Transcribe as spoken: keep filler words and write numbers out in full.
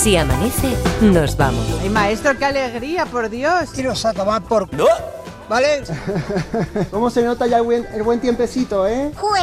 Si amanece, nos vamos. Ay, maestro, qué alegría, por Dios. Iros a tomar por... ¿No? ¿Vale? ¿Cómo se nota ya el buen, el buen tiempecito, eh?